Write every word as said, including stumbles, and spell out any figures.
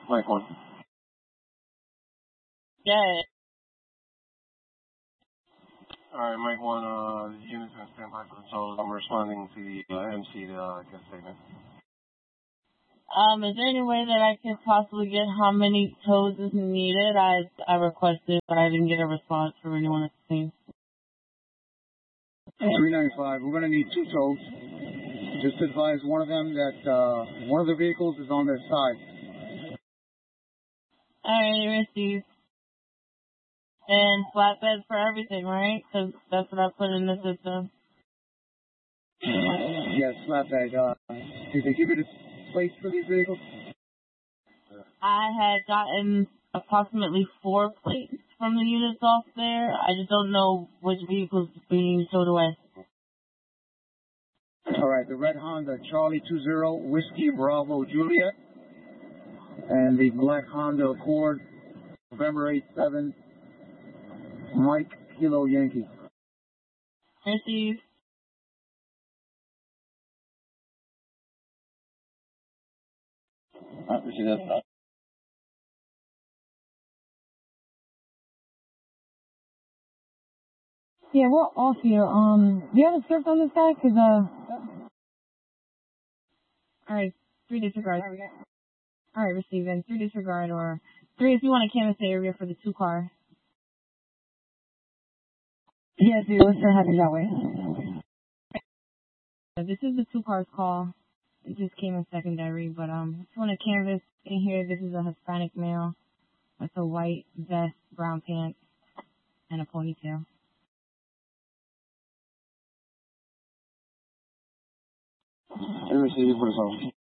Mike one. Yeah. Alright, Mike one, uh, the unit's going to stand by for the total. I'm responding to the uh, M C, the uh, guest statement. Um, is there any way that I could possibly get how many toes is needed? I I requested, but I didn't get a response from anyone at the scene. three ninety-five, we're going to need two tows. Just advise one of them that uh, one of the vehicles is on their side. Alright, received. And flatbeds for everything, right? Because that's what I put in the system. Yes, flatbed. Uh, did they give you the plates for these vehicles? I had gotten approximately four plates from the units off there. I just don't know which vehicle's being towed away. All right, the red Honda Charlie two zero Whiskey Bravo Juliet, and the black Honda Accord November eight seven Mike Kilo Yankee. Received. I appreciate that. Yeah, we're off here. Um, do you have a script on this guy? Cause uh. All right, three disregard. All right, receiving three disregard or three if you want to canvass the area for the two car. Yeah, dude, let's have it that way. This is the two cars call. It just came in secondary, but um, if you want to canvass in here, this is a Hispanic male with a white vest, brown pants, and a ponytail. Let me see you for the phone.